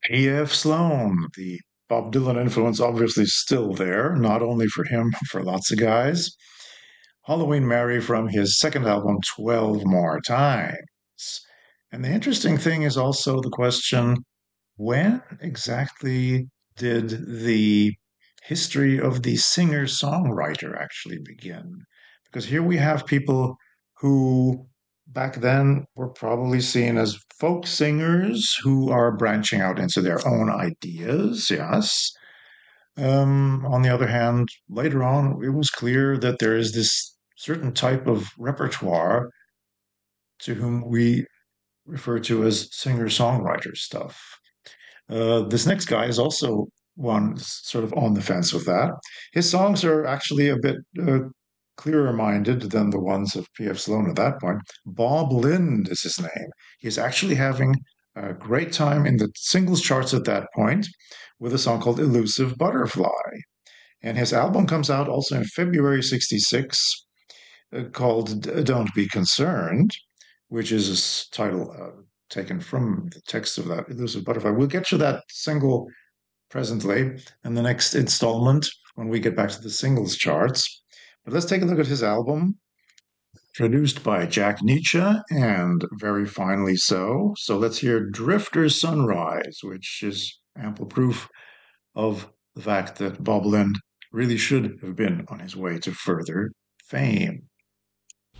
P.F. Sloan, the Bob Dylan influence obviously still there, not only for him, for lots of guys. Halloween Mary from his second album, 12 More Times. And the interesting thing is also the question, when exactly did the history of the singer-songwriter actually begin? Because here we have people who back then were probably seen as folk singers who are branching out into their own ideas, yes. On the other hand, later on, it was clear that there is this certain type of repertoire to whom we refer to as singer-songwriter stuff. This next guy is also one sort of on the fence with that. His songs are actually a bit clearer minded than the ones of P.F. Sloan at that point. Bob Lind is his name. He's actually having a great time in the singles charts at that point with a song called Elusive Butterfly. And his album comes out also in February 66 called Don't Be Concerned, which is a title taken from the text of that Elusive Butterfly. We'll get to that single presently in the next installment when we get back to the singles charts. But let's take a look at his album, produced by Jack Nietzsche, and very finely so. So let's hear Drifter's Sunrise, which is ample proof of the fact that Bob Lind really should have been on his way to further fame.